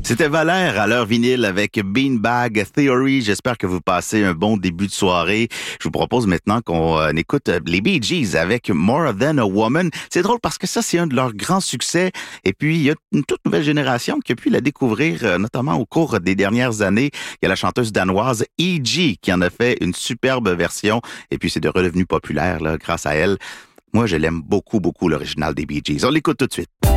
C'était Valère à l'heure vinyle avec Beanbag Theory. J'espère que vous passez un bon début de soirée. Je vous propose maintenant qu'on écoute les Bee Gees avec More Than a Woman. C'est drôle parce que ça, c'est un de leurs grands succès. Et puis, il y a une toute nouvelle génération qui a pu la découvrir, notamment au cours des dernières années. Il y a la chanteuse danoise E.G. qui en a fait une superbe version. Et puis, c'est de redevenu populaire là, grâce à elle. Moi, je l'aime beaucoup, beaucoup, l'original des Bee Gees. On l'écoute tout de suite.